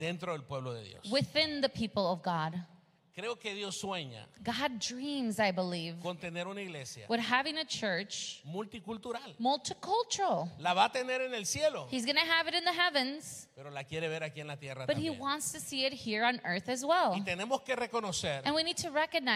dentro del pueblo de Dios. within the people of God. Creo que Dios sueña God dreams, I believe, con tener una iglesia with having a church multicultural. multicultural. La va a tener en el cielo, He's going to have it in the heavens, pero la quiere ver aquí en la tierra but he también. wants to see it here on earth as well. Y tenemos que reconocer And we need to recognize